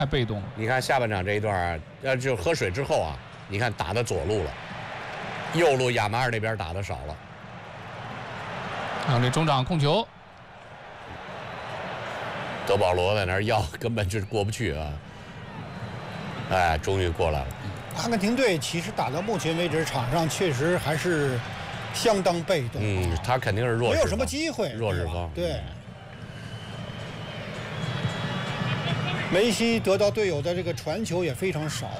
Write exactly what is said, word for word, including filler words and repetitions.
太被动了。 你看下半场这一段，呃，就喝水之后啊，你看打的左路了，右路亚马尔那边打的少了。 还有这中场控球， 德保罗在那儿要，根本就是过不去啊！哎，终于过来了。 阿根廷队其实打到目前为止，场上确实还是相当被动。 嗯，他肯定是弱势方， 没有什么机会。 弱势方。 对。梅西得到队友的这个传球也非常少。